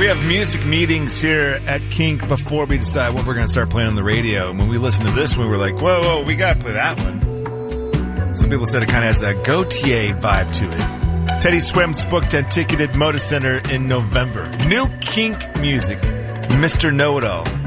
We have music meetings here at Kink before we decide what we're going to start playing on the radio. And when we listened to this one, we were like, whoa, we got to play that one. Some people said it kind of has a Gautier vibe to it. Teddy Swims booked and ticketed Moda Center in November. New Kink music, Mr. Know-It-All.